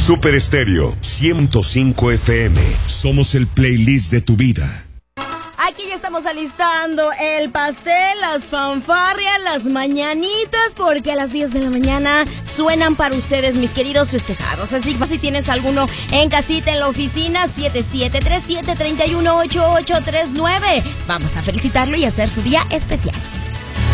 Super Estéreo 105 FM. Somos el playlist de tu vida. Aquí ya estamos alistando el pastel, las fanfarrias, las mañanitas, porque a las 10 de la mañana suenan para ustedes, mis queridos festejados. Así que si tienes alguno en casita, en la oficina, 7737-318839. Vamos a felicitarlo y hacer su día especial.